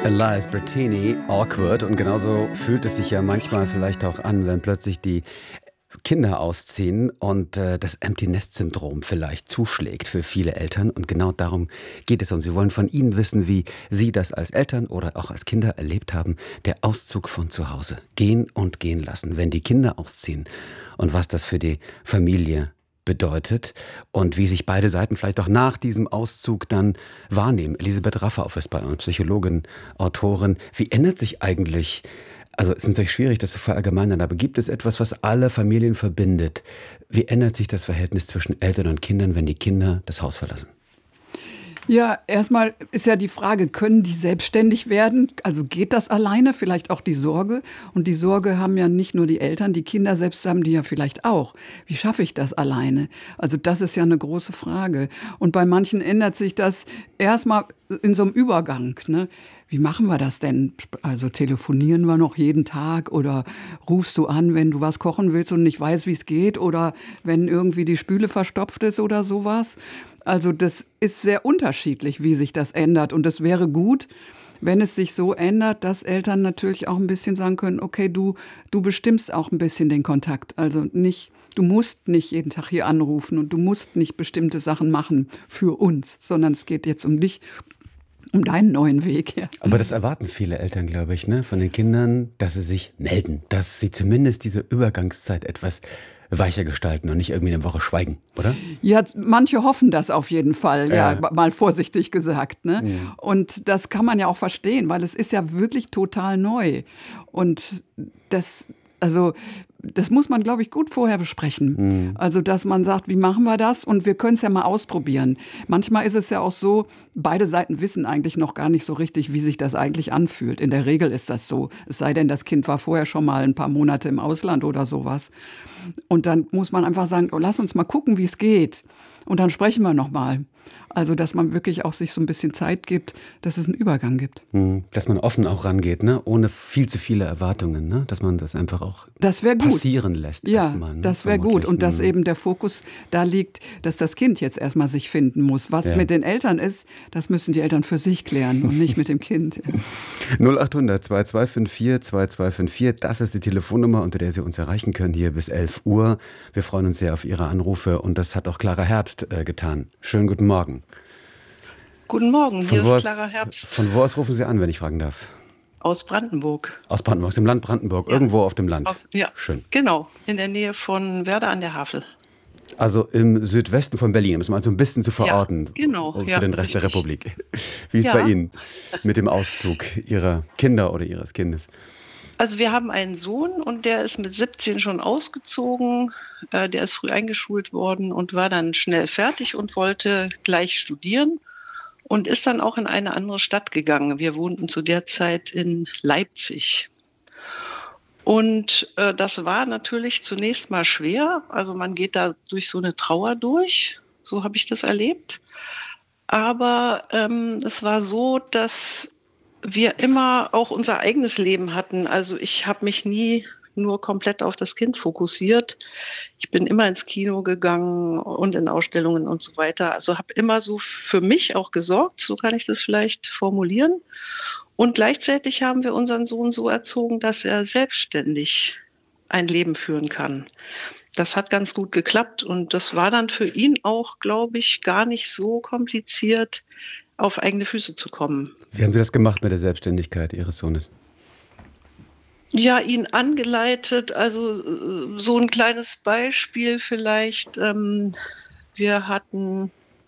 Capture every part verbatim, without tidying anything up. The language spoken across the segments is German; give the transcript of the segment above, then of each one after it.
Elias Bertini, Awkward. Und genauso fühlt es sich ja manchmal vielleicht auch an, wenn plötzlich die Kinder ausziehen und äh, das Empty-Nest-Syndrom vielleicht zuschlägt für viele Eltern. Und genau darum geht es uns. Wir wollen von Ihnen wissen, wie Sie das als Eltern oder auch als Kinder erlebt haben. Der Auszug von zu Hause. Gehen und gehen lassen, wenn die Kinder ausziehen. Und was das für die Familie bedeutet und wie sich beide Seiten vielleicht auch nach diesem Auszug dann wahrnehmen. Elisabeth Raffauf ist bei uns, Psychologin, Autorin. Wie ändert sich eigentlich, also es ist natürlich schwierig, das zu verallgemeinern, aber gibt es etwas, was alle Familien verbindet? Wie ändert sich das Verhältnis zwischen Eltern und Kindern, wenn die Kinder das Haus verlassen? Ja, erstmal ist ja die Frage, können die selbstständig werden? Also geht das alleine? Vielleicht auch die Sorge. Und die Sorge haben ja nicht nur die Eltern, die Kinder selbst haben die ja vielleicht auch. Wie schaffe ich das alleine? Also das ist ja eine große Frage. Und bei manchen ändert sich das erstmal in so einem Übergang, ne? Wie machen wir das denn? Also telefonieren wir noch jeden Tag oder rufst du an, wenn du was kochen willst und nicht weißt, wie es geht oder wenn irgendwie die Spüle verstopft ist oder sowas? Also das ist sehr unterschiedlich, wie sich das ändert. Und es wäre gut, wenn es sich so ändert, dass Eltern natürlich auch ein bisschen sagen können, okay, du, du bestimmst auch ein bisschen den Kontakt. Also nicht, du musst nicht jeden Tag hier anrufen und du musst nicht bestimmte Sachen machen für uns, sondern es geht jetzt um dich, um deinen neuen Weg. Ja. Aber das erwarten viele Eltern, glaube ich, ne, von den Kindern, dass sie sich melden, dass sie zumindest diese Übergangszeit etwas weicher gestalten und nicht irgendwie eine Woche schweigen, oder? Ja, manche hoffen das auf jeden Fall, ja, ja mal vorsichtig gesagt, ne? Mhm. Und das kann man ja auch verstehen, weil es ist ja wirklich total neu. Und das, also das muss man, glaube ich, gut vorher besprechen. Mhm. Also, dass man sagt, wie machen wir das? Und wir können es ja mal ausprobieren. Manchmal ist es ja auch so, beide Seiten wissen eigentlich noch gar nicht so richtig, wie sich das eigentlich anfühlt. In der Regel ist das so. Es sei denn, das Kind war vorher schon mal ein paar Monate im Ausland oder sowas. Und dann muss man einfach sagen, oh, lass uns mal gucken, wie es geht. Und dann sprechen wir noch mal. Also, dass man wirklich auch sich so ein bisschen Zeit gibt, dass es einen Übergang gibt. Mhm. Dass man offen auch rangeht, ne? Ohne viel zu viele Erwartungen, ne? Dass man das einfach auch das wäre gut. passieren lässt. Ja, erstmal, ne? das wäre gut. Und dass eben der Fokus da liegt, dass das Kind jetzt erstmal sich finden muss. Was ja. mit den Eltern ist, das müssen die Eltern für sich klären und nicht mit dem Kind. null acht hundert zwei zwei fünf vier zwei zwei fünf vier, das ist die Telefonnummer, unter der Sie uns erreichen können, hier bis elf Uhr. Wir freuen uns sehr auf Ihre Anrufe und das hat auch Clara Herbst äh, getan. Schönen guten Morgen. Guten Morgen, von hier ist ist Clara Herbst. Von wo aus rufen Sie an, wenn ich fragen darf? Aus Brandenburg. Aus Brandenburg, aus dem Land Brandenburg, ja. Irgendwo auf dem Land. Aus, ja, schön. Genau, in der Nähe von Werder an der Havel. Also im Südwesten von Berlin, um es mal so ein bisschen zu verorten. Ja, genau. Für ja, den Rest richtig. der Republik. Wie ist ja. bei Ihnen mit dem Auszug Ihrer Kinder oder Ihres Kindes? Also wir haben einen Sohn und der ist mit siebzehn schon ausgezogen. Äh, der ist früh eingeschult worden und war dann schnell fertig und wollte gleich studieren. Und ist dann auch in eine andere Stadt gegangen. Wir wohnten zu der Zeit in Leipzig. Und äh, das war natürlich zunächst mal schwer. Also man geht da durch so eine Trauer durch. So habe ich das erlebt. Aber ähm, es war so, dass wir immer auch unser eigenes Leben hatten. Also ich habe mich nie nur komplett auf das Kind fokussiert. Ich bin immer ins Kino gegangen und in Ausstellungen und so weiter. Also habe immer so für mich auch gesorgt, so kann ich das vielleicht formulieren. Und gleichzeitig haben wir unseren Sohn so erzogen, dass er selbstständig ein Leben führen kann. Das hat ganz gut geklappt und das war dann für ihn auch, glaube ich, gar nicht so kompliziert, auf eigene Füße zu kommen. Wie haben Sie das gemacht mit der Selbstständigkeit Ihres Sohnes? Ja, ihn angeleitet, also so ein kleines Beispiel vielleicht. Ähm, wir hatten,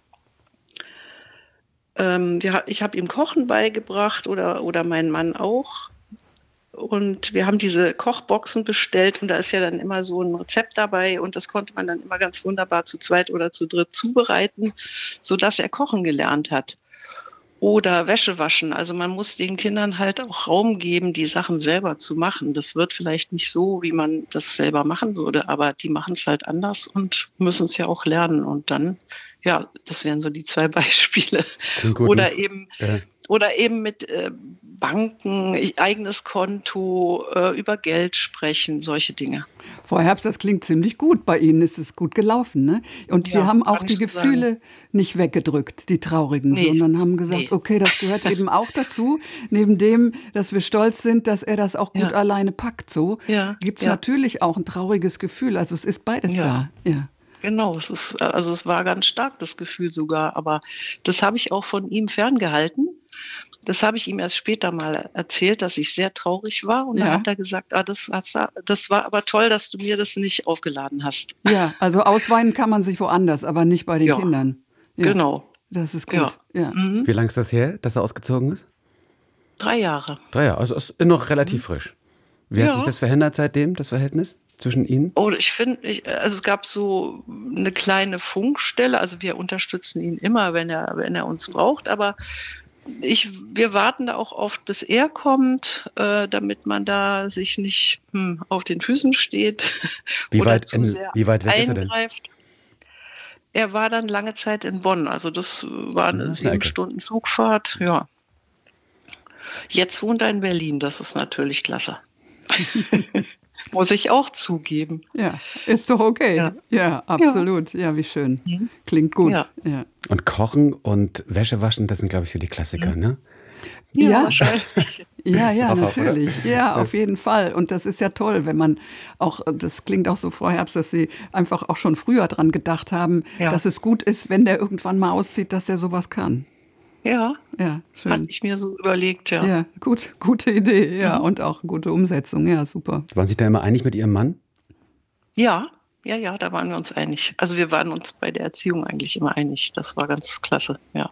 ähm, wir, ich habe ihm Kochen beigebracht oder, oder mein Mann auch. Und wir haben diese Kochboxen bestellt und da ist ja dann immer so ein Rezept dabei und das konnte man dann immer ganz wunderbar zu zweit oder zu dritt zubereiten, sodass er kochen gelernt hat. Oder Wäsche waschen. Also man muss den Kindern halt auch Raum geben, die Sachen selber zu machen. Das wird vielleicht nicht so, wie man das selber machen würde, aber die machen es halt anders und müssen es ja auch lernen. Und dann, ja, das wären so die zwei Beispiele. Klingt gut, oder ne? eben, ja. oder eben mit äh, Banken, eigenes Konto, äh, über Geld sprechen, solche Dinge. Frau Herbst, das klingt ziemlich gut. Bei Ihnen ist es gut gelaufen, ne? Und Sie Ja, haben auch kann die ich so Gefühle sagen. nicht weggedrückt, die traurigen, Nee, sondern haben gesagt, nee. okay, das gehört eben auch dazu. Neben dem, dass wir stolz sind, dass er das auch gut Ja, alleine packt, so ja, gibt es ja, natürlich auch ein trauriges Gefühl. Also es ist beides ja. da. Ja, Genau, es ist, also es war ganz stark, das Gefühl sogar, aber das habe ich auch von ihm ferngehalten. Das habe ich ihm erst später mal erzählt, dass ich sehr traurig war. Und da ja, hat er gesagt, ah, das, das, das war aber toll, dass du mir das nicht aufgeladen hast. ja. Also ausweinen kann man sich woanders, aber nicht bei den Ja, Kindern. Ja, genau. das ist Ja. gut. Ja. Mhm. Wie lange ist das her, dass er ausgezogen ist? Drei Jahre. Drei Jahre, also ist noch relativ frisch. Wie hat sich Ja. das verändert seitdem, das Verhältnis zwischen Ihnen? Oh, ich finde, ich, also es gab so eine kleine Funkstelle. Also wir unterstützen ihn immer, wenn er, wenn er uns braucht. Aber ich, wir warten da auch oft, bis er kommt, äh, damit man da sich nicht hm, auf den Füßen steht Wie oder weit, zu in, sehr wie weit weg ist er denn? eingreift. Er war dann lange Zeit in Bonn. Also das war Hm, eine das ist eine sieben Ecke. Stunden Zugfahrt. Ja. Jetzt wohnt er in Berlin. Das ist natürlich klasse. Muss ich auch zugeben. Ja, ist doch okay. Ja. Ja, absolut. Ja, wie schön. Mhm. Klingt gut. Ja. Ja. Und Kochen und Wäsche waschen, das sind, glaube ich, so die Klassiker, ne? Ja, Ja. wahrscheinlich. Ja, ja, Auf, auf, oder? natürlich. Ja, auf jeden Fall. Und das ist ja toll, wenn man auch, das klingt auch so, Frau Herbst, dass Sie einfach auch schon früher dran gedacht haben, Ja. dass es gut ist, wenn der irgendwann mal auszieht, dass der sowas kann. Ja, Ja, hatte schön. ich mir so überlegt, ja. Ja, gut, gute Idee. Ja, Mhm. und auch gute Umsetzung. Ja, super. Waren Sie da immer einig mit Ihrem Mann? Ja, ja, ja, da waren wir uns einig. Also wir waren uns bei der Erziehung eigentlich immer einig. Das war ganz klasse, ja.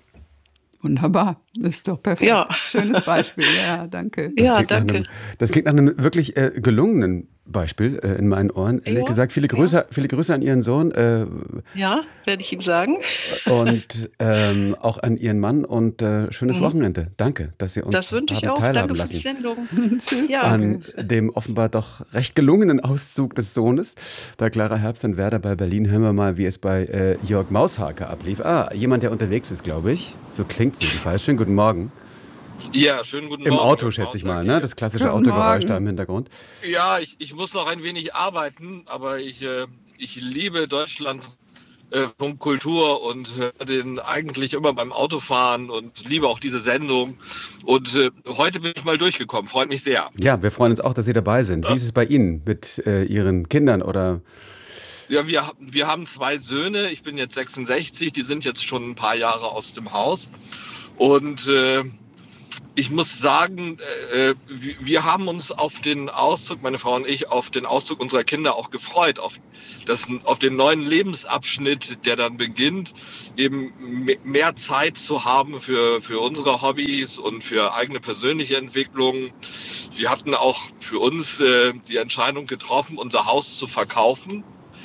Wunderbar. Das ist doch perfekt. Ja. Schönes Beispiel. Ja, danke. Das Ja, klingt nach danke. einem, das klingt nach einem wirklich äh, gelungenen Beispiel äh, in meinen Ohren. Ehrlich Ja, gesagt, viele Grüße, viele Grüße an Ihren Sohn äh, Ja, werde ich ihm sagen. und ähm, auch an Ihren Mann und äh, schönes Mhm. Wochenende. Danke, dass Sie uns Das wünsche ich haben auch. teilhaben Danke für die lassen Sendung. Tschüss. Ja. an dem offenbar doch recht gelungenen Auszug des Sohnes. Bei Clara Herbst und Werder bei Berlin hören wir mal, wie es bei äh, Jörg Maushake ablief. Ah, jemand, der unterwegs ist, glaube ich. So klingt es jedenfalls. Schönen guten Morgen. Ja, schönen guten Im Morgen. Auto, Herr schätze ich mal, Mausack. ne? Das klassische Guten Autogeräusch Morgen. da im Hintergrund. Ja, ich, ich muss noch ein wenig arbeiten, aber ich, äh, ich liebe Deutschland äh, von Kultur und höre den eigentlich immer beim Autofahren und liebe auch diese Sendung. Und äh, heute bin ich mal durchgekommen, freut mich sehr. Ja, wir freuen uns auch, dass Sie dabei sind. Wie ist es bei Ihnen mit äh, Ihren Kindern oder? Ja, wir, wir haben zwei Söhne, ich bin jetzt sechsundsechzig, die sind jetzt schon ein paar Jahre aus dem Haus. Und äh, ich muss sagen, äh, wir wir haben uns auf den Auszug, meine Frau und ich, auf den Auszug unserer Kinder auch gefreut, auf, das, auf den neuen Lebensabschnitt, der dann beginnt, eben me- mehr Zeit zu haben für, für unsere Hobbys und für eigene persönliche Entwicklung. Wir hatten auch für uns äh, die Entscheidung getroffen, unser Haus zu verkaufen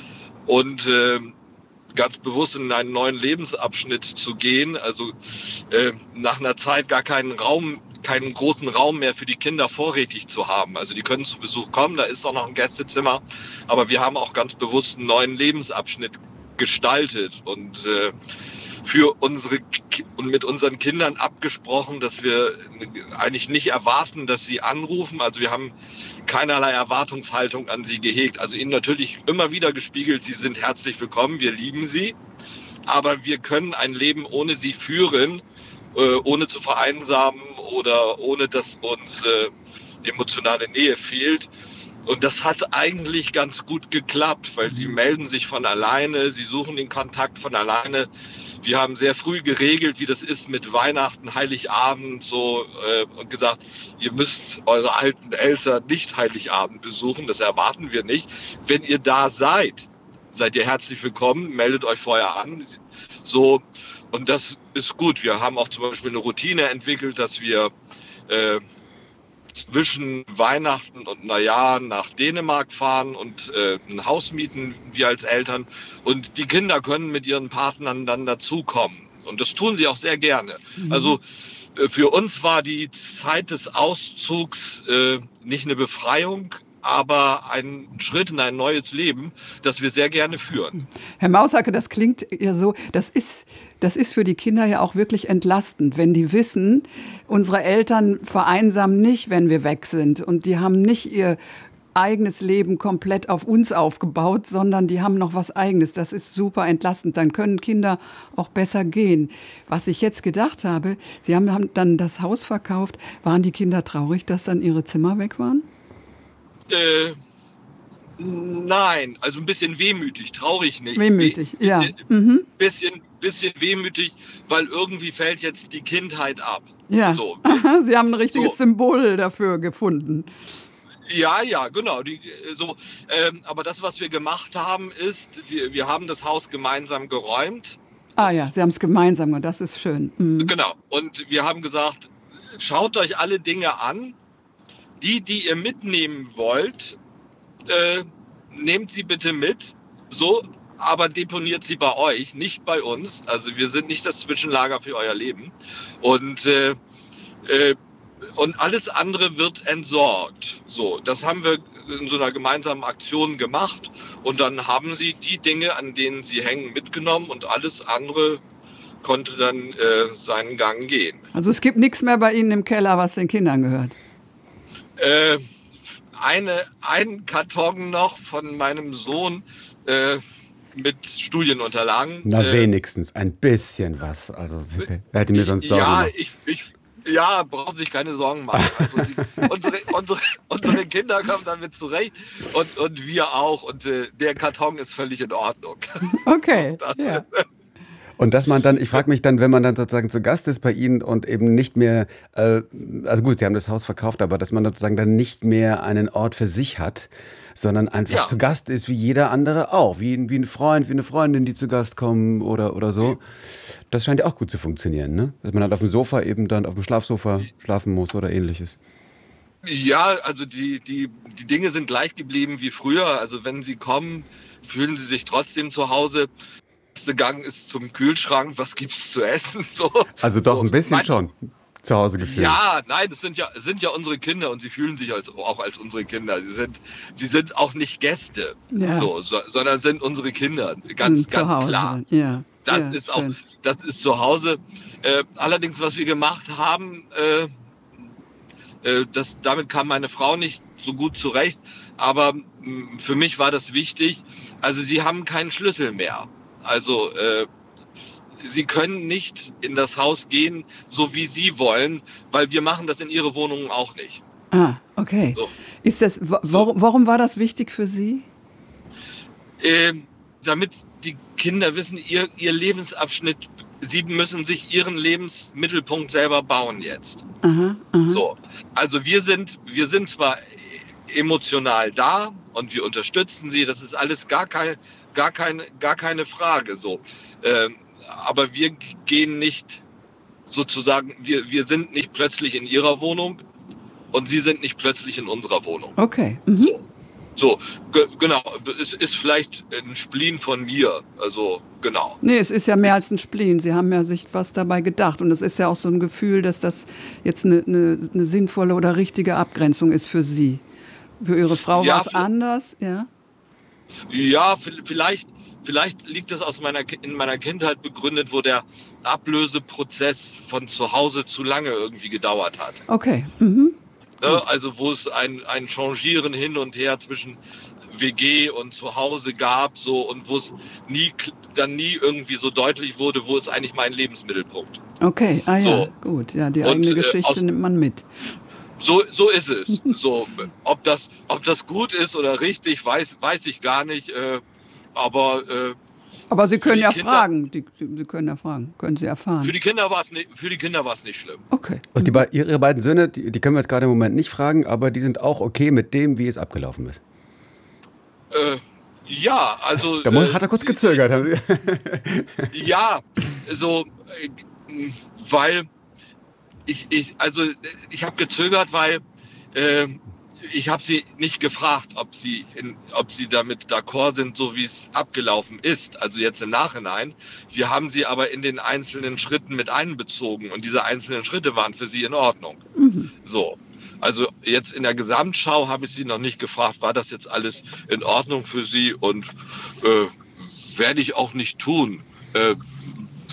und äh, ganz bewusst in einen neuen Lebensabschnitt zu gehen, also äh, nach einer Zeit gar keinen Raum, keinen großen Raum mehr für die Kinder vorrätig zu haben. Also die können zu Besuch kommen, da ist auch noch ein Gästezimmer, aber wir haben auch ganz bewusst einen neuen Lebensabschnitt gestaltet und äh, für unsere Ki- und mit unseren Kindern abgesprochen, dass wir eigentlich nicht erwarten, dass sie anrufen. Also wir haben keinerlei Erwartungshaltung an sie gehegt. Also ihnen natürlich immer wieder gespiegelt, sie sind herzlich willkommen, wir lieben sie. Aber wir können ein Leben ohne sie führen, äh, ohne zu vereinsamen oder ohne dass uns äh, emotionale Nähe fehlt. Und das hat eigentlich ganz gut geklappt, weil sie melden sich von alleine, sie suchen den Kontakt von alleine. Wir haben sehr früh geregelt, wie das ist mit Weihnachten, Heiligabend, so äh, und gesagt, ihr müsst eure alten Eltern nicht Heiligabend besuchen, das erwarten wir nicht. Wenn ihr da seid, seid ihr herzlich willkommen, meldet euch vorher an. So, und das ist gut. Wir haben auch zum Beispiel eine Routine entwickelt, dass wir äh, zwischen Weihnachten und Neujahr nach Dänemark fahren und äh, ein Haus mieten, wir als Eltern. Und die Kinder können mit ihren Partnern dann dazukommen. Und das tun sie auch sehr gerne. Mhm. Also äh, für uns war die Zeit des Auszugs äh, nicht eine Befreiung, aber ein Schritt in ein neues Leben, das wir sehr gerne führen. Herr Mausack, das klingt ja so, das ist das ist für die Kinder ja auch wirklich entlastend, wenn die wissen, unsere Eltern vereinsamen nicht, wenn wir weg sind. Und die haben nicht ihr eigenes Leben komplett auf uns aufgebaut, sondern die haben noch was Eigenes. Das ist super entlastend. Dann können Kinder auch besser gehen. Was ich jetzt gedacht habe, Sie haben, haben dann das Haus verkauft. Waren die Kinder traurig, dass dann ihre Zimmer weg waren? Äh, nein, also ein bisschen wehmütig, traurig nicht. Wehmütig, Be- ja. bisschen, Mhm. bisschen, bisschen wehmütig, weil irgendwie fällt jetzt die Kindheit ab. Ja, So. aha, Sie haben ein richtiges So. Symbol dafür gefunden. Ja, ja, genau. Die, so, ähm, aber das, was wir gemacht haben, ist, wir, wir haben das Haus gemeinsam geräumt. Ah ja, Sie haben es gemeinsam gemacht, das ist schön. Mhm. Genau. Und wir haben gesagt, schaut euch alle Dinge an. Die, die ihr mitnehmen wollt, äh, nehmt sie bitte mit. So, aber deponiert sie bei euch, nicht bei uns. Also wir sind nicht das Zwischenlager für euer Leben. Und äh, äh, Und alles andere wird entsorgt. So, das haben wir in so einer gemeinsamen Aktion gemacht. Und dann haben sie die Dinge, an denen sie hängen, mitgenommen und alles andere konnte dann äh, seinen Gang gehen. Also es gibt nichts mehr bei Ihnen im Keller, was den Kindern gehört. Äh, eine, ein Karton noch von meinem Sohn äh, mit Studienunterlagen. Na, äh, wenigstens ein bisschen was. Also, wer hätte mir sonst Sorgen Ja, gemacht. ich, ich, ja, brauchen sich keine Sorgen machen. Also die, unsere, unsere, unsere Kinder kommen damit zurecht und, und wir auch. Und äh, der Karton ist völlig in Ordnung. Okay, Das, ja. Und dass man dann, ich frage mich dann, wenn man dann sozusagen zu Gast ist bei Ihnen und eben nicht mehr, äh, also gut, Sie haben das Haus verkauft, aber dass man sozusagen dann nicht mehr einen Ort für sich hat, sondern einfach Ja. zu Gast ist, wie jeder andere auch, wie, wie ein Freund, wie eine Freundin, die zu Gast kommen oder, oder so. Das scheint ja auch gut zu funktionieren, ne? Dass man halt auf dem Sofa eben dann auf dem Schlafsofa schlafen muss oder ähnliches. Ja, also die, die, die Dinge sind gleich geblieben wie früher. Also wenn sie kommen, fühlen sie sich trotzdem zu Hause. Der erste Gang ist zum Kühlschrank, was gibt's zu essen? So. Also doch So, ein bisschen manch- schon zu Hause gefühlt. Ja, nein, das sind ja, sind ja unsere Kinder und sie fühlen sich als, auch als unsere Kinder. Sie sind, sie sind auch nicht Gäste, Ja. so, so, sondern sind unsere Kinder. Ganz, Sind zu ganz Hause. klar. Ja. Das ja, ist auch, schön. das ist zu Hause. Äh, allerdings, was wir gemacht haben, äh, äh, das, damit kam meine Frau nicht so gut zurecht. Aber mh, für mich war das wichtig. Also sie haben keinen Schlüssel mehr. Also äh, sie können nicht in das Haus gehen, so wie sie wollen, weil wir machen das in ihre Wohnungen auch nicht. Ah, okay. So. Ist das, wa- warum, warum war das wichtig für Sie? Ähm, damit die Kinder wissen, ihr, ihr Lebensabschnitt, sie müssen sich ihren Lebensmittelpunkt selber bauen jetzt. Aha, aha. So, also wir sind, wir sind zwar emotional da und wir unterstützen sie, das ist alles gar keine, gar keine, gar keine Frage so. Ähm, aber wir gehen nicht sozusagen, wir, wir sind nicht plötzlich in ihrer Wohnung und sie sind nicht plötzlich in unserer Wohnung. Okay. Mhm. So, so ge- genau, es ist vielleicht ein Spleen von mir, also genau. Nee, es ist ja mehr als ein Spleen. Sie haben ja sich was dabei gedacht. Und es ist ja auch so ein Gefühl, dass das jetzt eine, eine, eine sinnvolle oder richtige Abgrenzung ist für Sie. Für Ihre Frau Ja, war es für- anders, ja? Ja, v- vielleicht, vielleicht liegt das aus meiner, Ki- in meiner Kindheit begründet, wo der Ablöseprozess von zu Hause zu lange irgendwie gedauert hat. Okay. Mhm. Ne? Also wo es ein, ein Changieren hin und her zwischen W G und zu Hause gab, so, und wo es nie, kl- dann nie irgendwie so deutlich wurde, wo ist eigentlich mein Lebensmittelpunkt. Okay, ah ja, So. gut. Ja, die Und, eigene äh, Geschichte aus- nimmt man mit. So, so ist es. So, ob das, ob das gut ist oder richtig, weiß, weiß ich gar nicht. Äh, aber äh, Aber Sie können die ja Kinder- fragen. Die, Sie, Sie können ja fragen. Können Sie erfahren. für die Kinder war es nicht, für die Kinder war es nicht schlimm. Okay. Also die, be- Ihre beiden Söhne, die, die können wir jetzt gerade im Moment nicht fragen, aber die sind auch okay mit dem, wie es abgelaufen ist. Äh, ja, also. Da mu- äh, hat er kurz sie- gezögert. haben Sie- Ja, so, äh, weil ich, ich also ich habe gezögert, weil äh, ich habe sie nicht gefragt, ob sie, in, ob sie damit d'accord sind, so wie es abgelaufen ist. Also jetzt im Nachhinein. Wir haben sie aber in den einzelnen Schritten mit einbezogen und diese einzelnen Schritte waren für sie in Ordnung. So. Also jetzt in der Gesamtschau habe ich sie noch nicht gefragt, war das jetzt alles in Ordnung für sie und äh, werde ich auch nicht tun. Äh,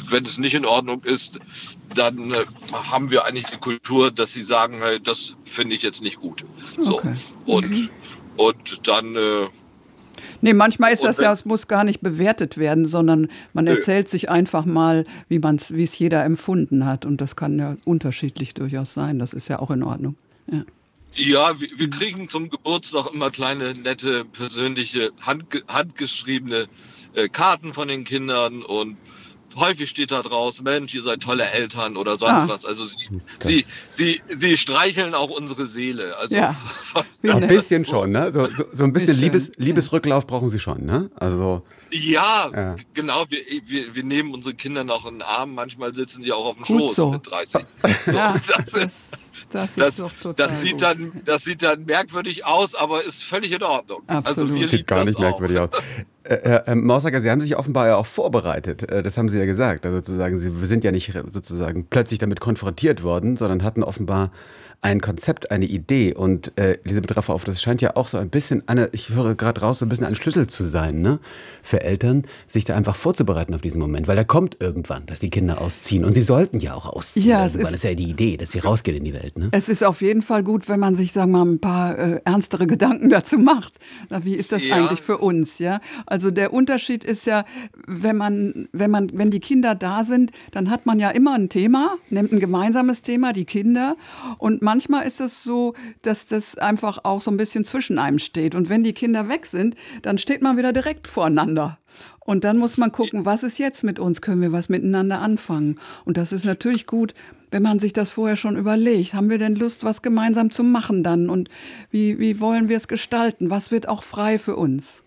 wenn es nicht in Ordnung ist, dann äh, haben wir eigentlich die Kultur, dass sie sagen, hey, das finde ich jetzt nicht gut. So. Okay. Und, Mhm. und dann... Äh, Nee, manchmal ist Und das wenn- ja, es muss gar nicht bewertet werden, sondern man Nö. erzählt sich einfach mal, wie man's, wie es jeder empfunden hat. Und das kann ja unterschiedlich durchaus sein. Das ist ja auch in Ordnung. Ja. Ja, wir, wir kriegen zum Geburtstag immer kleine, nette, persönliche, handge handgeschriebene äh, Karten von den Kindern und häufig steht da draus, Mensch, ihr seid tolle Eltern oder sonst Ah. was. Also sie, Das- sie, sie, sie streicheln auch unsere Seele. Also Ja. Wie Ein nett. bisschen schon, ne? So, so, so ein bisschen Wie schön, Liebes, ja. Liebesrücklauf brauchen Sie schon, ne? Also, ja, Ja. g- genau. Wir, wir, wir nehmen unsere Kinder noch in den Arm. Manchmal sitzen die auch auf dem Gut Schoß so. mit dreißig. Ja, das das, ist- das ist Das, doch total das, sieht gut. dann, das sieht dann merkwürdig aus, aber ist völlig in Ordnung. Absolut. Also wir sieht lieben gar das nicht auch. merkwürdig aus. Äh, Herr äh, Maussacker, Sie haben sich offenbar ja auch vorbereitet. Äh, Das haben Sie ja gesagt. Also sozusagen, Sie sind ja nicht sozusagen plötzlich damit konfrontiert worden, sondern hatten offenbar ein Konzept, eine Idee. Und äh, Elisabeth Raffauf, das scheint ja auch so ein bisschen, eine, ich höre gerade raus, so ein bisschen ein Schlüssel zu sein, ne? Für Eltern, sich da einfach vorzubereiten auf diesen Moment. Weil der kommt irgendwann, dass die Kinder ausziehen. Und sie sollten ja auch ausziehen. Ja, es irgendwann. ist- Das ist ja die Idee, dass sie rausgehen in die Welt, ne? Es ist auf jeden Fall gut, wenn man sich, sagen wir mal, ein paar äh, ernstere Gedanken dazu macht. Na, wie ist das Ja. eigentlich für uns, ja? Also der Unterschied ist ja, wenn man, wenn man, wenn die Kinder da sind, dann hat man ja immer ein Thema, nimmt ein gemeinsames Thema, die Kinder. Und manchmal ist es so, dass das einfach auch so ein bisschen zwischen einem steht. Und wenn die Kinder weg sind, dann steht man wieder direkt voreinander. Und dann muss man gucken, was ist jetzt mit uns? Können wir was miteinander anfangen? Und das ist natürlich gut, wenn man sich das vorher schon überlegt. Haben wir denn Lust, was gemeinsam zu machen dann? Und wie, wie wollen wir es gestalten? Was wird auch frei für uns?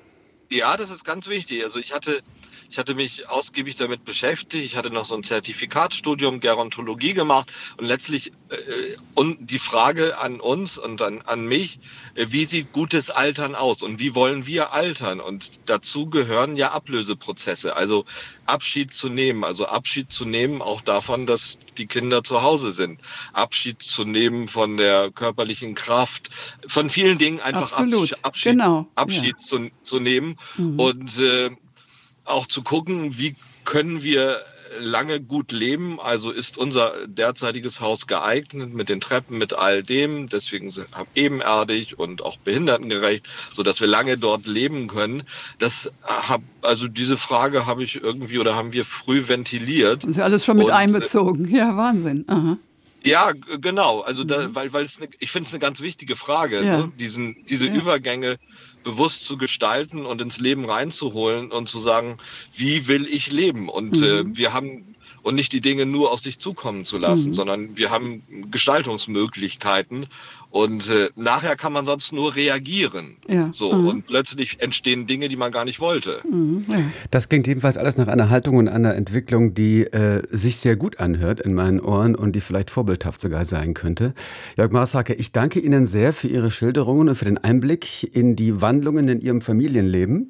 Ja, das ist ganz wichtig. Also ich hatte, ich hatte mich ausgiebig damit beschäftigt. Ich hatte noch so ein Zertifikatsstudium Gerontologie gemacht und letztlich äh, und die Frage an uns und an, an mich, äh, wie sieht gutes Altern aus und wie wollen wir altern? Und dazu gehören ja Ablöseprozesse, also Abschied zu nehmen, also Abschied zu nehmen auch davon, dass die Kinder zu Hause sind, Abschied zu nehmen von der körperlichen Kraft, von vielen Dingen einfach Absolut, Abschied, Abschied, genau, Abschied zu, zu nehmen Mhm. und äh, auch zu gucken, wie können wir lange gut leben. Also ist unser derzeitiges Haus geeignet mit den Treppen, mit all dem. Deswegen sind- ebenerdig und auch behindertengerecht, sodass wir lange dort leben können. Das hab, also diese Frage habe ich irgendwie oder haben wir früh ventiliert. Das ist ja alles schon mit Und, einbezogen. Ja, Wahnsinn. Aha. Ja, g- genau. Also da, weil, weil es ne, ich finde es eine ganz wichtige Frage, Ja. ne? Diesen, diese Ja. Übergänge bewusst zu gestalten und ins Leben reinzuholen und zu sagen, wie will ich leben? Und Mhm. äh, wir haben und nicht die Dinge nur auf sich zukommen zu lassen, Mhm. sondern wir haben Gestaltungsmöglichkeiten und äh, nachher kann man sonst nur reagieren. Ja. So Mhm. und plötzlich entstehen Dinge, die man gar nicht wollte. Mhm. Ja. Das klingt jedenfalls alles nach einer Haltung und einer Entwicklung, die äh, sich sehr gut anhört in meinen Ohren und die vielleicht vorbildhaft sogar sein könnte. Jörg Maussacker, ich danke Ihnen sehr für Ihre Schilderungen und für den Einblick in die Wandlungen in Ihrem Familienleben.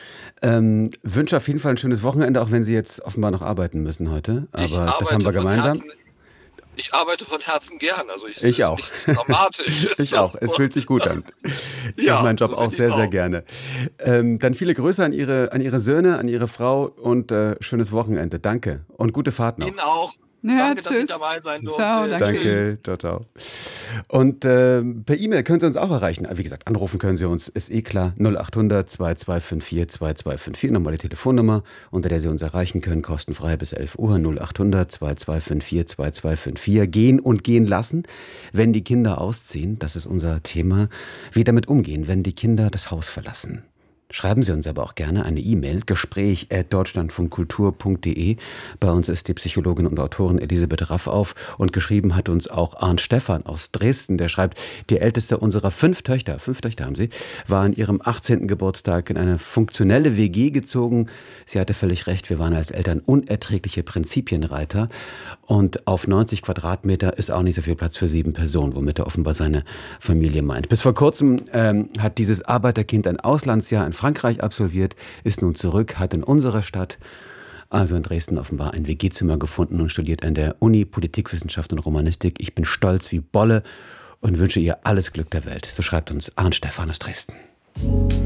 Ähm, wünsche auf jeden Fall ein schönes Wochenende, auch wenn Sie jetzt offenbar noch arbeiten müssen heute. Ich Aber das arbeite haben wir von gemeinsam. Herzen, ich arbeite von Herzen gern. Also ich, Ich es ist auch. nichts Dramatisches. Ich auch. Es fühlt sich gut an. Ich Ja, mache meinen Job so auch find sehr, ich's sehr auch. gerne. Ähm, dann viele Grüße an Ihre, an Ihre Söhne, an Ihre Frau und äh, schönes Wochenende. Danke und gute Fahrt noch. Ihnen auch. Ja, Danke, dass ich tschüss. dabei sein durfte. Ciao, danke. Danke, ciao, ciao. Und äh, per E-Mail können Sie uns auch erreichen. Wie gesagt, anrufen können Sie uns, ist eh klar. null acht hundert zwei zwei fünf vier zwei zwei fünf vier, nochmal die Telefonnummer, unter der Sie uns erreichen können, kostenfrei bis elf Uhr, null acht hundert zwei zwei fünf vier zwei zwei fünf vier. Gehen und gehen lassen, wenn die Kinder ausziehen, das ist unser Thema. Wie damit umgehen, wenn die Kinder das Haus verlassen. Schreiben Sie uns aber auch gerne eine E-Mail, gespräch at deutschlandfunkkultur punkt de. Bei uns ist die Psychologin und Autorin Elisabeth Raffauf und geschrieben hat uns auch Arndt Stephan aus Dresden. Der schreibt, die älteste unserer fünf Töchter, fünf Töchter haben sie, war an ihrem achtzehnten Geburtstag in eine funktionelle W G gezogen. Sie hatte völlig recht, wir waren als Eltern unerträgliche Prinzipienreiter. Und auf neunzig Quadratmeter ist auch nicht so viel Platz für sieben Personen, womit er offenbar seine Familie meint. Bis vor kurzem ähm, hat dieses Arbeiterkind ein Auslandsjahr in Frankreich absolviert, ist nun zurück, hat in unserer Stadt, also in Dresden offenbar, ein W G-Zimmer gefunden und studiert an der Uni Politikwissenschaft und Romanistik. Ich bin stolz wie Bolle und wünsche ihr alles Glück der Welt. So schreibt uns Arndt Stephan aus Dresden.